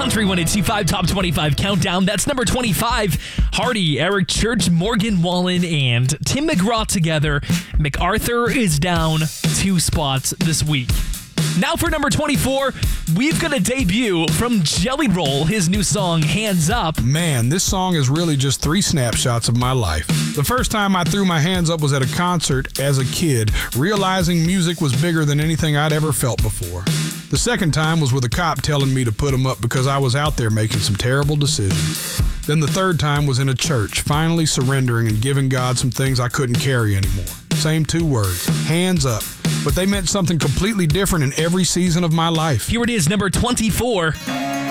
Country 102.5 Top 25 Countdown. That's number 25. Hardy, Eric Church, Morgan Wallen, and Tim McGraw together. MacArthur is down 2 spots this week. Now for number 24, we've got a debut from Jelly Roll, his new song, Hands Up. Man, this song is really just 3 snapshots of my life. The first time I threw my hands up was at a concert as a kid, realizing music was bigger than anything I'd ever felt before. The second time was with a cop telling me to put them up because I was out there making some terrible decisions. Then the third time was in a church, finally surrendering and giving God some things I couldn't carry anymore. Same 2 words, hands up. But they meant something completely different in every season of my life. Here it is, number 24.